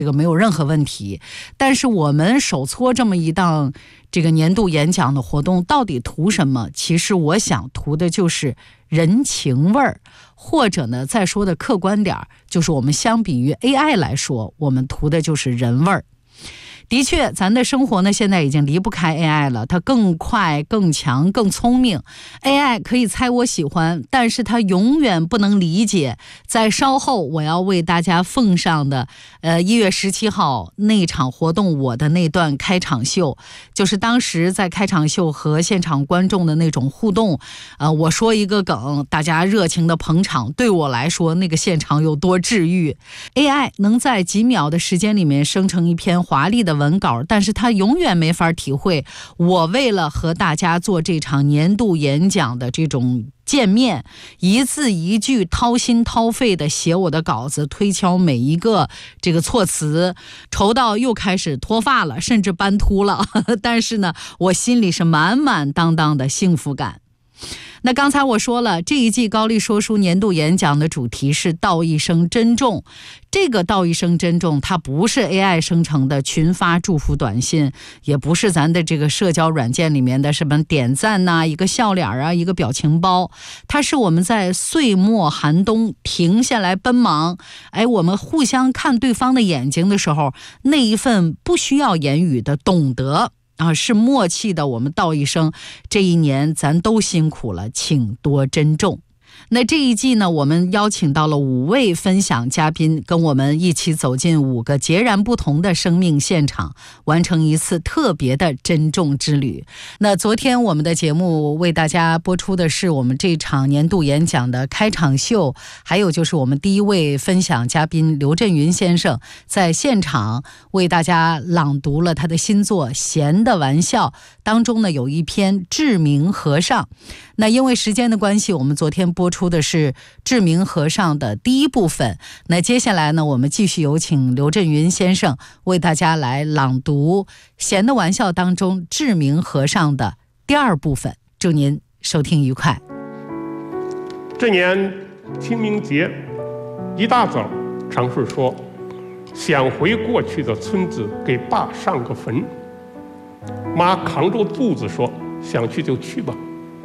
这个没有任何问题。但是我们手搓这么一档这个年度演讲的活动，到底图什么？其实我想图的就是人情味儿，或者呢，再说的客观点，就是我们相比于 AI 来说，我们图的就是人味儿。的确，咱的生活呢，现在已经离不开 AI 了，它更快、更强、更聪明。AI 可以猜我喜欢，但是它永远不能理解。在稍后我要为大家奉上的1月17号那场活动我的那段开场秀，就是当时在开场秀和现场观众的那种互动。我说一个梗，大家热情的捧场，对我来说那个现场有多治愈。AI 能在几秒的时间里面生成一篇华丽的文稿，但是他永远没法体会我为了和大家做这场年度演讲的这种见面，一字一句掏心掏肺的写我的稿子，推敲每一个这个措辞，愁到又开始脱发了，甚至斑秃了。但是呢，我心里是满满当当的幸福感。那刚才我说了，这一季高丽说书年度演讲的主题是道一声珍重。这个道一声珍重，它不是 AI 生成的群发祝福短信，也不是咱的这个社交软件里面的什么点赞呐、一个笑脸啊、一个表情包，它是我们在岁末寒冬停下来奔忙，我们互相看对方的眼睛的时候，那一份不需要言语的懂得。是默契的，我们道一声，这一年咱都辛苦了，请多珍重。那这一季呢，我们邀请到了5位分享嘉宾，跟我们一起走进5个截然不同的生命现场，完成一次特别的珍重之旅。那昨天我们的节目为大家播出的是我们这场年度演讲的开场秀，还有就是我们第一位分享嘉宾刘震云先生在现场为大家朗读了他的新作《闲的玩笑》，当中呢有一篇志明和尚。那因为时间的关系，我们昨天播出的是志明和尚的第一部分。那接下来呢，我们继续有请刘震云先生为大家来朗读《闲的玩笑》当中志明和尚的第2部分。祝您收听愉快。 这年清明节一大早，常顺说想回过去的村子给爸上个坟。妈扛着肚子说想去就去吧。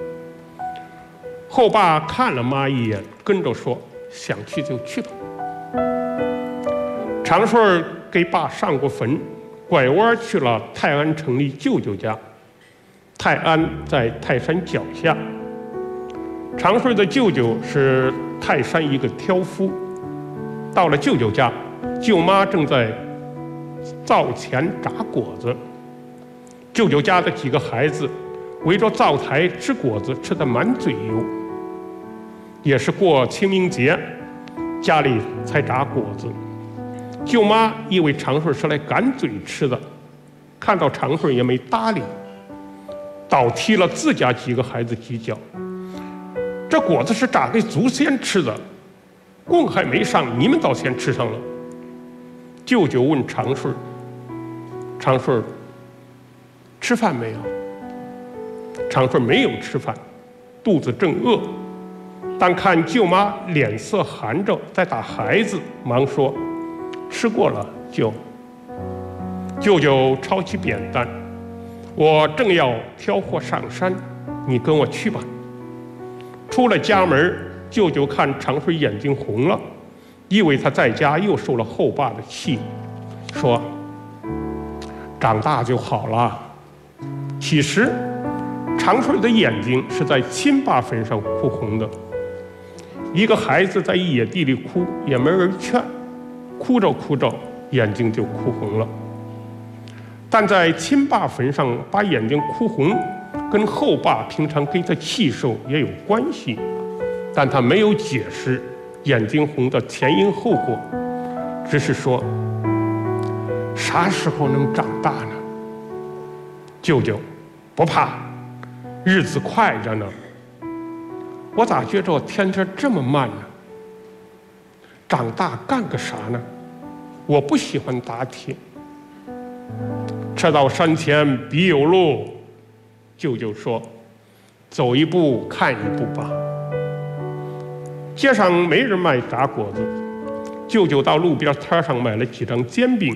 后爸看了妈一眼，跟着说想去就去吧。常顺给爸上过坟，拐弯去了泰安城里舅舅家。泰安在泰山脚下，常顺的舅舅是泰山一个挑夫。到了舅舅家，舅妈正在灶前炸果子。舅舅家的几个孩子围着灶台吃果子，吃得满嘴油。也是过清明节，家里才炸果子。舅妈以为常顺是来赶嘴吃的，看到常顺也没搭理，倒踢了自家几个孩子几脚。这果子是炸给祖先吃的，供还没上，你们早先吃上了。舅舅问常顺：“常顺，吃饭没有？”常顺没有吃饭，肚子正饿。但看舅妈脸色寒着，在打孩子，忙说：“吃过了，舅。”舅舅抄起扁担：“我正要挑货上山，你跟我去吧。”出了家门，舅舅看常顺眼睛红了，以为他在家又受了后爸的气，说：“长大就好了。”其实常顺的眼睛是在亲爸坟上哭红的。一个孩子在野地里哭，也没人劝，哭着哭着眼睛就哭红了。但在亲爸坟上把眼睛哭红，跟后爸平常给他气受也有关系，但他没有解释眼睛红的前因后果，只是说：“啥时候能长大呢？”舅舅，不怕，日子快着呢。我咋觉着天天这么慢呢？长大干个啥呢？我不喜欢打铁。车到山前必有路，舅舅说：“走一步看一步吧。”街上没人卖炸果子， 舅舅到路边摊上买了几张煎饼，